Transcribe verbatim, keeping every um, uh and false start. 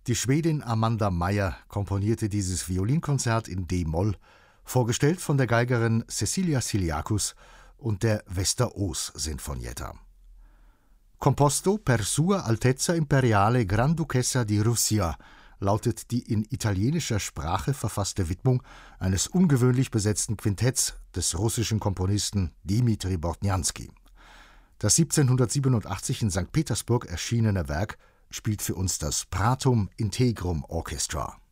Die Schwedin Amanda Meyer komponierte dieses Violinkonzert in d-Moll, vorgestellt von der Geigerin Cecilia Siliakus und der Västerås-Sinfonietta. Composto per Sua Altezza Imperiale Granduchessa di Russia lautet die in italienischer Sprache verfasste Widmung eines ungewöhnlich besetzten Quintetts des russischen Komponisten Dmitri Bortnjanski. Das siebzehnhundertsiebenundachtzig in Sankt Petersburg erschienene Werk spielt für uns das Pratum Integrum Orchestra.